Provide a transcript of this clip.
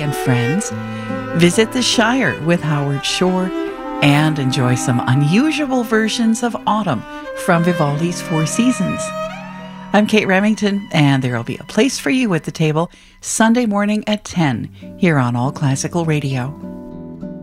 and friends, visit the Shire with Howard Shore, and enjoy some unusual versions of autumn from Vivaldi's Four Seasons. I'm Kate Remington, and there will be a place for you at the table Sunday morning at 10 here on All Classical Radio.